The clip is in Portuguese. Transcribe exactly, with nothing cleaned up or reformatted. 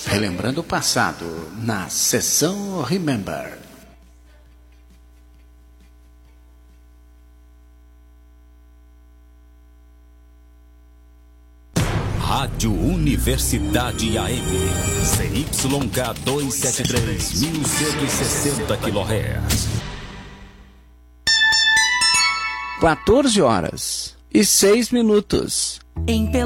Relembrando o passado, na sessão Remember. Rádio Universidade A M, C Y K duzentos e setenta e três, mil cento e sessenta quilohertz. quatorze horas e seis minutos. Em